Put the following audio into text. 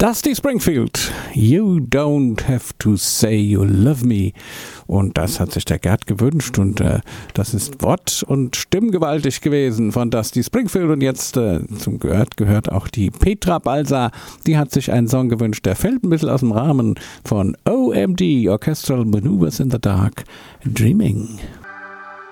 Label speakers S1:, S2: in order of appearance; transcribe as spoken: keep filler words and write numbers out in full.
S1: Dusty Springfield, You Don't Have to Say You Love Me. Und das hat sich der Gerd gewünscht und äh, das ist wort- und stimmgewaltig gewesen von Dusty Springfield. Und jetzt äh, zum Gerd gehört auch die Petra Balsa. Die hat sich einen Song gewünscht, der fällt ein bisschen aus dem Rahmen von O M D, Orchestral Maneuvers in the Dark, Dreaming.